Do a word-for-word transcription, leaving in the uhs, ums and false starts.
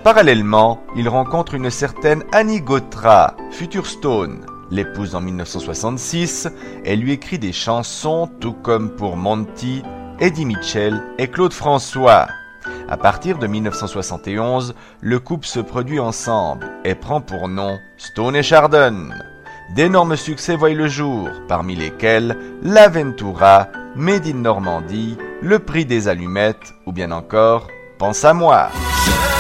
Parallèlement, il rencontre une certaine Annie Gautra, future Stone, l'épouse en mille neuf cent soixante-six, et lui écrit des chansons tout comme pour Monty, Eddie Mitchell et Claude François. À partir de mille neuf cent soixante et onze, le couple se produit ensemble et prend pour nom Stone et Chardon. D'énormes succès voient le jour, parmi lesquels l'Aventura, Made in Normandie, Le Prix des Allumettes ou bien encore Pense à moi.